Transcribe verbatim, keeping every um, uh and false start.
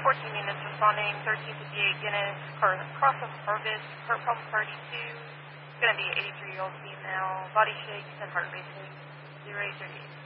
fourteen units responding, thirteen fifty-eight units, car cross of Harvest, her problem party two. It's going to be eighty-three-year-old female, body shakes and heart racing, zero eight thirty-eight.